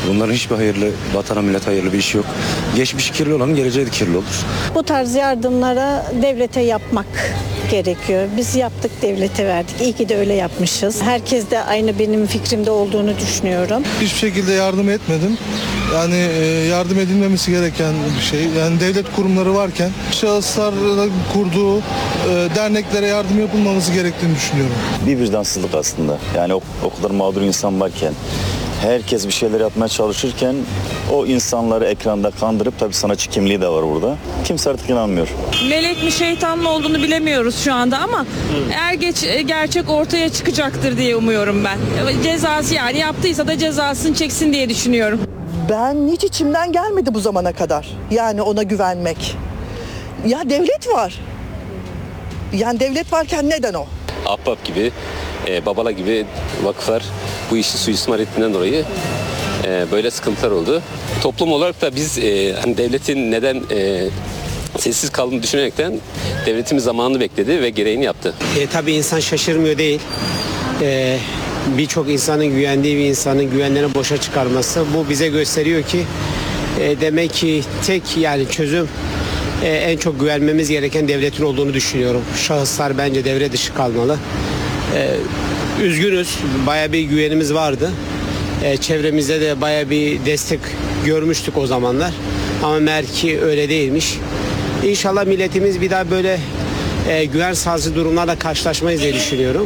Bunların hiçbir hayırlı, vatana millet hayırlı bir işi yok. Geçmiş kirli olan geleceği de kirli olur. Bu tarz yardımlara devlete yapmak gerekiyor. Biz yaptık, devlete verdik. İyi ki de öyle yapmışız. Herkes de aynı benim fikrimde olduğunu düşünüyorum. Hiçbir şekilde yardım etmedim. Yani yardım edilmemesi gereken bir şey. Yani devlet kurumları varken şahısların kurduğu derneklere yardım yapılmaması gerektiğini düşünüyorum. Bir vicdansızlık aslında. Yani o kadar mağdur insan varken, herkes bir şeyler yapmaya çalışırken o insanları ekranda kandırıp, tabii sanatçı kimliği de var burada. Kimse artık inanmıyor. Melek mi şeytan mı olduğunu bilemiyoruz şu anda ama gerçek ortaya çıkacaktır diye umuyorum ben. Cezası, yani yaptıysa da cezasını çeksin diye düşünüyorum. Ben hiç içimden gelmedi bu zamana kadar. Yani ona güvenmek. Ya devlet var. Yani devlet varken neden o? Ahbap gibi, Babala gibi vakıflar bu işi suistimal ettiğinden dolayı böyle sıkıntılar oldu. Toplum olarak da biz hani devletin neden sessiz kaldığını düşünerekten devletimiz zamanını bekledi ve gereğini yaptı. Tabii insan şaşırmıyor değil. Birçok insanın güvendiği bir insanın güvenlerini boşa çıkarması, bu bize gösteriyor ki demek ki tek yani çözüm en çok güvenmemiz gereken devletin olduğunu düşünüyorum. Şahıslar bence devre dışı kalmalı. Üzgünüz, bayağı bir güvenimiz vardı. Çevremizde de bayağı bir destek görmüştük o zamanlar. Ama meğer ki öyle değilmiş. İnşallah milletimiz bir daha böyle güven sarsıcı durumlarla karşılaşmayız diye düşünüyorum.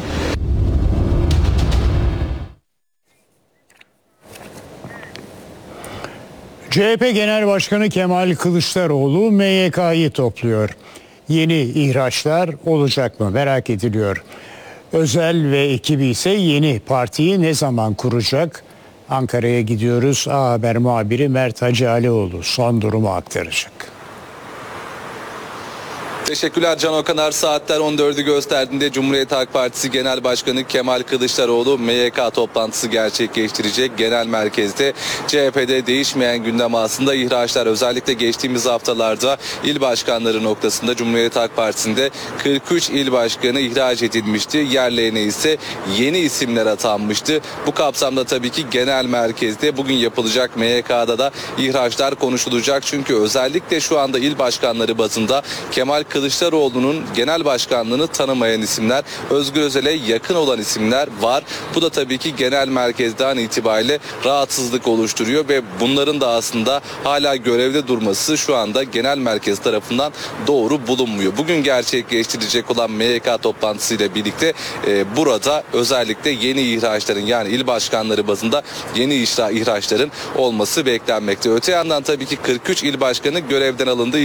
CHP Genel Başkanı Kemal Kılıçdaroğlu MYK'yı topluyor. Yeni ihraçlar olacak mı merak ediliyor. Özel ve ekibi ise yeni partiyi ne zaman kuracak? Ankara'ya gidiyoruz. A Haber muhabiri Mert Hacıalioğlu son durumu aktaracak. Teşekkürler Can Okanar. Saatler 14'ü gösterdiğinde Cumhuriyet Halk Partisi Genel Başkanı Kemal Kılıçdaroğlu MYK toplantısı gerçekleştirecek. Genel merkezde CHP'de değişmeyen gündem aslında ihraçlar. Özellikle geçtiğimiz haftalarda il başkanları noktasında Cumhuriyet Halk Partisi'nde 43 il başkanı ihraç edilmişti. Yerlerine ise yeni isimler atanmıştı. Bu kapsamda tabii ki genel merkezde bugün yapılacak MYK'da da ihraçlar konuşulacak. Çünkü özellikle şu anda il başkanları bazında Kemal Kılıçdaroğlu'nun genel başkanlığını tanımayan isimler, Özgür Özel'e yakın olan isimler var. Bu da tabii ki genel merkezden itibariyle rahatsızlık oluşturuyor ve bunların da aslında hala görevde durması şu anda genel merkez tarafından doğru bulunmuyor. Bugün gerçekleştirilecek olan MYK toplantısıyla birlikte burada özellikle yeni ihraçların, yani il başkanları bazında yeni ihraçların olması beklenmekte. Öte yandan tabii ki 43 il başkanı görevden alındığı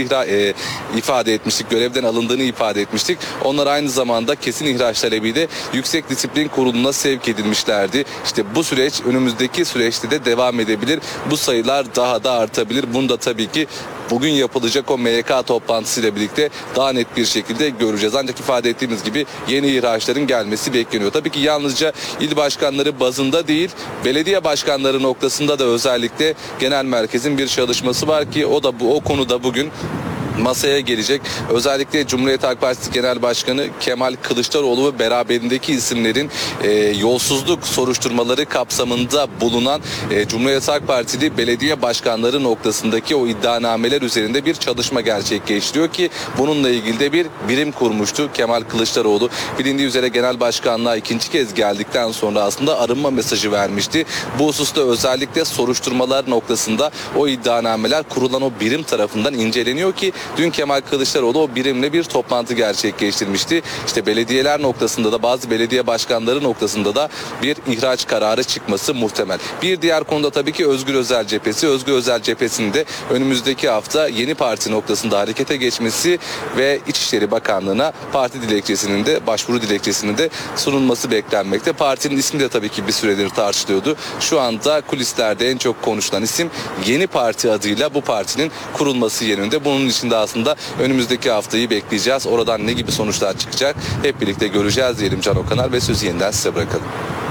ifade etmiştik. Görevden alındığını ifade etmiştik. Onlar aynı zamanda kesin ihraç talebiyle Yüksek Disiplin Kurulu'na sevk edilmişlerdi. İşte bu süreç önümüzdeki süreçte de devam edebilir. Bu sayılar daha da artabilir. Bunu da tabii ki bugün yapılacak o MYK toplantısıyla birlikte daha net bir şekilde göreceğiz. Ancak ifade ettiğimiz gibi yeni ihraçların gelmesi bekleniyor. Tabii ki yalnızca il başkanları bazında değil, belediye başkanları noktasında da özellikle genel merkezin bir çalışması var ki o konuda bugün masaya gelecek. Özellikle Cumhuriyet Halk Partisi Genel Başkanı Kemal Kılıçdaroğlu ve beraberindeki isimlerin yolsuzluk soruşturmaları kapsamında bulunan Cumhuriyet Halk Partili belediye başkanları noktasındaki o iddianameler üzerinde bir çalışma gerçekleştiriyor ki bununla ilgili de bir birim kurmuştu Kemal Kılıçdaroğlu. Bilindiği üzere genel başkanlığa ikinci kez geldikten sonra aslında arınma mesajı vermişti. Bu hususta özellikle soruşturmalar noktasında o iddianameler kurulan o birim tarafından inceleniyor ki dün Kemal Kılıçdaroğlu o birimle bir toplantı gerçekleştirmişti. İşte belediyeler noktasında da bazı belediye başkanları noktasında da bir ihraç kararı çıkması muhtemel. Bir diğer konuda tabii ki Özgür Özel cephesi. Özgür Özel cephesinde önümüzdeki hafta yeni parti noktasında harekete geçmesi ve İçişleri Bakanlığı'na parti dilekçesinin de başvuru dilekçesinin de sunulması beklenmekte. Partinin ismi de tabii ki bir süredir tartışılıyordu. Şu anda kulislerde en çok konuşulan isim Yeni Parti adıyla bu partinin kurulması yönünde. Bunun için de aslında önümüzdeki haftayı bekleyeceğiz. Oradan ne gibi sonuçlar çıkacak hep birlikte göreceğiz diyelim Can Okanar ve sözü yeniden size bırakalım.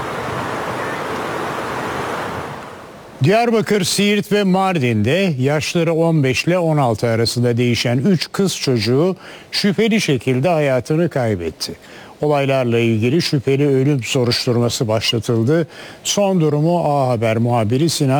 Diyarbakır, Siirt ve Mardin'de yaşları 15 ile 16 arasında değişen 3 kız çocuğu şüpheli şekilde hayatını kaybetti. Olaylarla ilgili şüpheli ölüm soruşturması başlatıldı. Son durumu A Haber muhabiri Sinan